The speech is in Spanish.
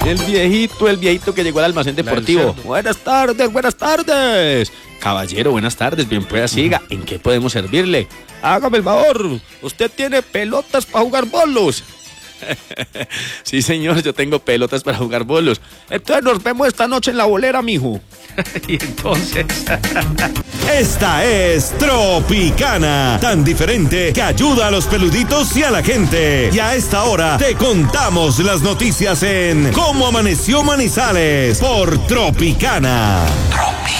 El viejito que llegó al almacén deportivo. Buenas tardes, buenas tardes. Caballero, buenas tardes, bien pueda siga. ¿En qué podemos servirle? Hágame el favor, usted tiene pelotas para jugar bolos. Sí, señor, yo tengo pelotas para jugar bolos. Entonces nos vemos esta noche en la bolera, mijo. Y entonces... Esta es Tropicana, tan diferente que ayuda a los peluditos y a la gente. Y a esta hora te contamos las noticias en Cómo Amaneció Manizales por Tropicana.